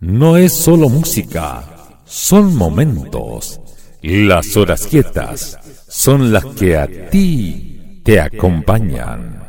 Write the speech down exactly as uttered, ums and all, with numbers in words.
no es solo música, son momentos. Las horas quietas son las que a ti te acompañan.